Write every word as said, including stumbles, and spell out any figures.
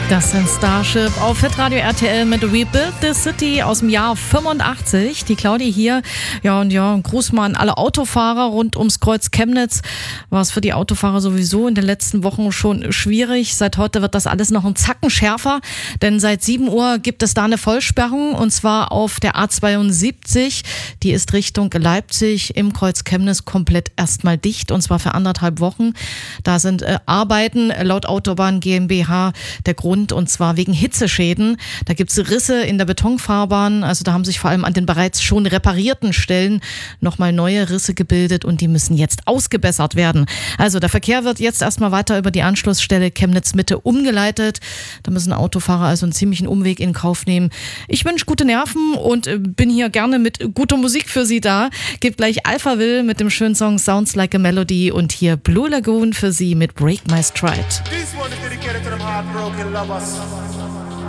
Das sind Starship auf Hitradio R T L mit Rebuild the City aus dem Jahr fünfundachtzig. Die Claudia hier. Ja, und ja, ein Gruß mal an alle Autofahrer rund ums Kreuz Chemnitz. War es für die Autofahrer sowieso in den letzten Wochen schon schwierig. Seit heute wird das alles noch ein Zacken schärfer, denn seit sieben Uhr gibt es da eine Vollsperrung und zwar auf der A zweiundsiebzig. Die ist Richtung Leipzig im Kreuz Chemnitz komplett erstmal dicht und zwar für anderthalb Wochen. Da sind äh, Arbeiten laut Autobahn GmbH der Grund, und zwar wegen Hitzeschäden. Da gibt es Risse in der Betonfahrbahn, also da haben sich vor allem an den bereits schon reparierten Stellen nochmal neue Risse gebildet und die müssen jetzt ausgebessert werden. Also der Verkehr wird jetzt erstmal weiter über die Anschlussstelle Chemnitz Mitte umgeleitet. Da müssen Autofahrer also einen ziemlichen Umweg in Kauf nehmen. Ich wünsche gute Nerven und bin hier gerne mit guter Musik für Sie da. Gebt gleich Alphaville mit dem schönen Song Sounds Like a Melody und hier Blue Lagoon für Sie mit Break My Stride. This one is dedicated to them heartbroken lovers.